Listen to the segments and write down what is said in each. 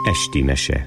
Esti mese.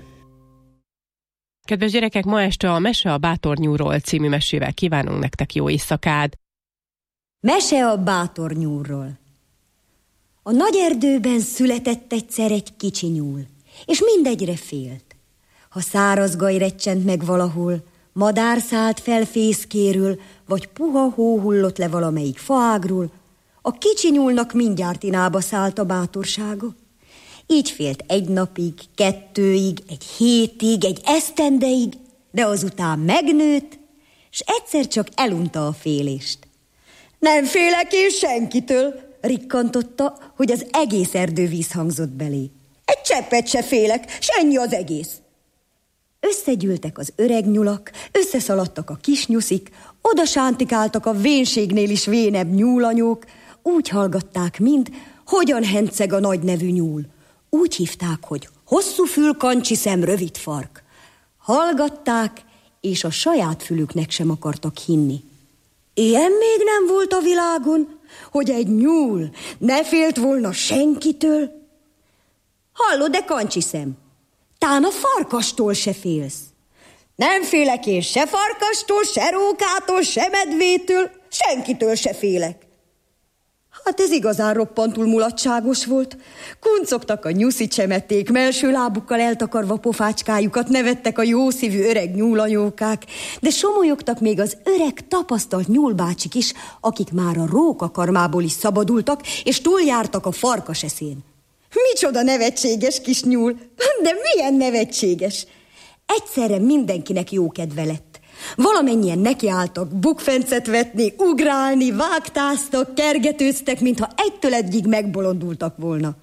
Kedves gyerekek, ma este a Mese a Bátornyúlról című mesével kívánunk nektek jó éjszakát. Mese a Bátornyúlról. A nagy erdőben született egyszer egy kicsi nyúl, és mindegyre félt. Ha száraz gaj recsent meg valahol, madár szállt fel fészkéről, vagy puha hó hullott le valamelyik faágról, a kicsi nyúlnak mindjárt inába szállt a bátorsága. Így félt egy napig, 2 egy hétig, egy esztendeig, de azután megnőtt, s egyszer csak elunta a félést. Nem félek én senkitől, rikkantotta, hogy az egész erdő visszhangzott belé. Egy cseppet se félek, s ennyi az egész. Összegyűltek az öreg nyulak, összeszaladtak a kis nyuszik, oda sántikáltak a vénségnél is vénebb nyúlanyók, úgy hallgatták mind, hogyan henceg a nagy nevű nyúl. Úgy hívták, hogy hosszú fül, kancsi szem, rövid fark. Hallgatták, és a saját fülüknek sem akartak hinni. Ilyen még nem volt a világon, hogy egy nyúl ne félt volna senkitől. Hallod, de kancsi szem, tán a farkastól se félsz. Nem félek én se farkastól, se rókától, se medvétől, senkitől se félek. Hát ez igazán roppantul mulatságos volt. Kuncogtak a nyuszi csemeték, melső lábukkal eltakarva pofácskájukat, nevettek a jószívű öreg nyúlanyókák, de somolyogtak még az öreg, tapasztalt nyúlbácsik is, akik már a rókakarmából is szabadultak, és túljártak a farkas eszén. Micsoda nevetséges kis nyúl, de milyen nevetséges! Egyszerre mindenkinek jó kedve lett. Valamennyien nekiálltak bukfencet vetni, ugrálni, vágtáztak, kergetőztek, mintha egytől egyig megbolondultak volna.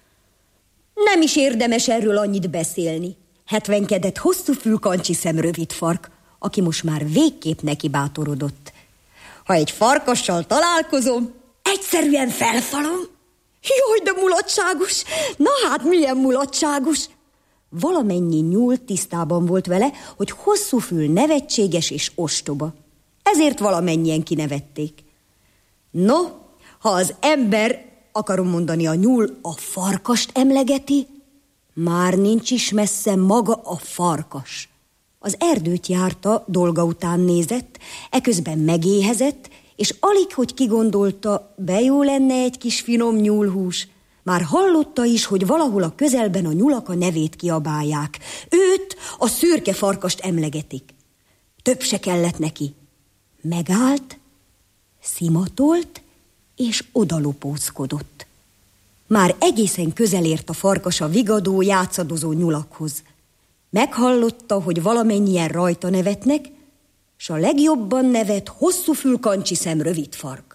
Nem is érdemes erről annyit beszélni, hetvenkedett hosszú fül, kancsi szem, rövid fark, aki most már végképp neki bátorodott. Ha egy farkassal találkozom, egyszerűen felfalom. Jaj, de mulatságos! Na hát, milyen mulatságos! Valamennyi nyúl tisztában volt vele, hogy hosszú fül nevetséges és ostoba. Ezért valamennyien kinevették. No, ha az ember, akarom mondani a nyúl, a farkast emlegeti, már nincs is messze maga a farkas. Az erdőt járta, dolga után nézett, eközben megéhezett, és alig, hogy kigondolta, bejó lenne egy kis finom nyúlhús. Már hallotta is, hogy valahol a közelben a nyulak a nevét kiabálják. Őt, a szürke farkast emlegetik. Több se kellett neki. Megállt, szimatolt, és odalopózkodott. Már egészen közel ért a farkas a vigadó, játszadozó nyulakhoz. Meghallotta, hogy valamennyien rajta nevetnek, s a legjobban nevet hosszú fül, kancsi szem, rövid fark.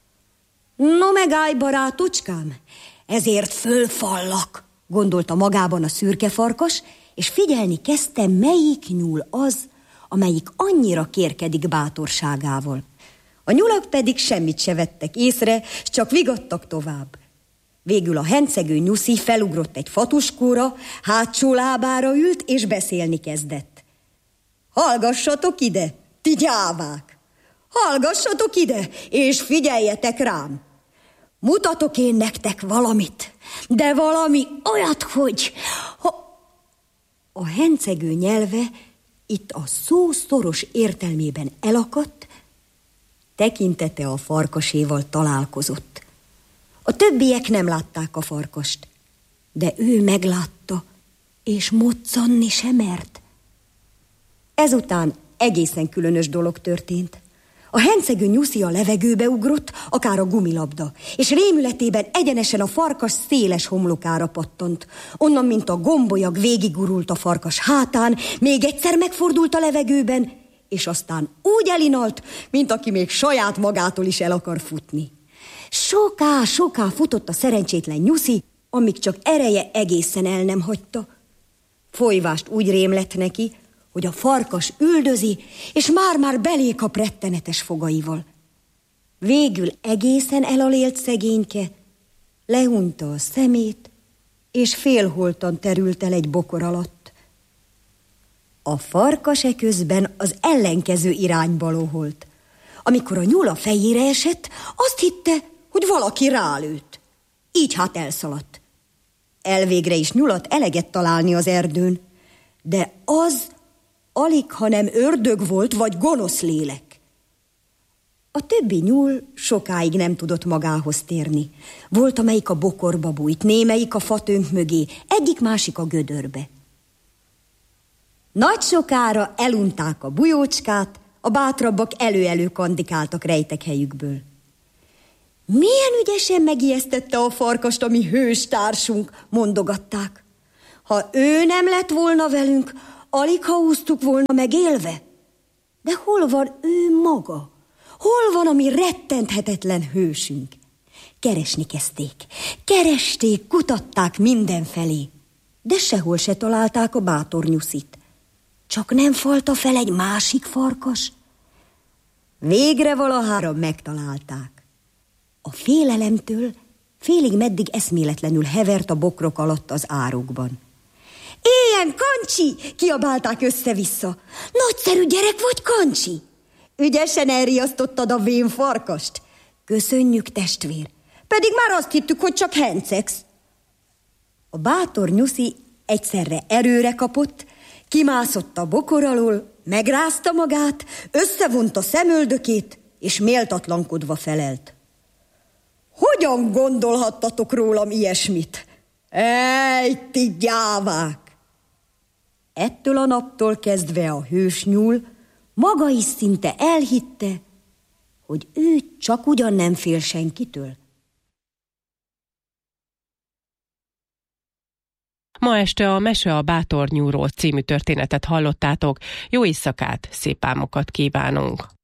No, megállj, barátocskám! Ezért fölfallak, gondolta magában a szürke farkas, és figyelni kezdte, melyik nyúl az, amelyik annyira kérkedik bátorságával. A nyulak pedig semmit se vettek észre, s csak vigadtak tovább. Végül a hencegő nyuszi felugrott egy fatuskóra, hátsó lábára ült, és beszélni kezdett. Hallgassatok ide, ti gyávák! Hallgassatok ide, és figyeljetek rám! Mutatok én nektek valamit, de valami olyat, hogy... A hencegő nyelve itt a szó szoros értelmében elakadt, tekintete a farkaséval találkozott. A többiek nem látták a farkast, de ő meglátta, és moccanni sem mert. Ezután egészen különös dolog történt. A hencegő nyuszi a levegőbe ugrott, akár a gumilabda, és rémületében egyenesen a farkas széles homlokára pattant. Onnan, mint a gombolyag, végigurult a farkas hátán, még egyszer megfordult a levegőben, és aztán úgy elinalt, mint aki még saját magától is el akar futni. Soká futott a szerencsétlen nyuszi, amíg csak ereje egészen el nem hagyta. Folyvást úgy rém lett neki, hogy a farkas üldözi, és már-már belé kap rettenetes fogaival. Végül egészen elalélt szegényke, lehunta a szemét, és félholtan terült el egy bokor alatt. A farkas eközben az ellenkező irányba loholt. Amikor a nyúl a fejére esett, azt hitte, hogy valaki rálőtt. Így hát elszaladt. elvégre is nyulat eleget találni az erdőn, de az alig, hanem ördög volt, vagy gonosz lélek. A többi nyúl sokáig nem tudott magához térni. Volt, amelyik a bokorba bújt, némelyik a fatönk mögé, egyik-másik a gödörbe. Nagy sokára elunták a bujócskát, a bátrabbak elő-elő kandikáltak rejtek helyükből. Milyen ügyesen megijesztette a farkast a mi hős társunk, mondogatták. Ha ő nem lett volna velünk, alig ha úsztuk volna meg élve. De hol van ő maga? Hol van a mi rettenthetetlen hősünk? Keresni kezdték. Keresték, kutatták mindenfelé. De sehol se találták a bátor nyuszit. Csak nem falta fel egy másik farkas? Végre valahára megtalálták. A félelemtől félig meddig eszméletlenül hevert a bokrok alatt az árokban. Éljen, Kancsi! Kiabálták össze-vissza. Nagyszerű gyerek vagy, Kancsi! Ügyesen elriasztottad a vén farkast. Köszönjük, testvér. Pedig már azt hittük, hogy csak hencegsz. A bátor nyuszi egyszerre erőre kapott, kimászott a bokor alól, megrázta magát, összevonta szemöldökét, és méltatlankodva felelt. Hogyan gondolhattatok rólam ilyesmit? Ej, ti gyávák! Ettől a naptól kezdve a hős nyúl maga is szinte elhitte, hogy ő csak ugyan nem fél senkitől. Ma este a Mese a bátor nyúlról című történetet hallottátok. Jó éjszakát, szép álmokat kívánunk!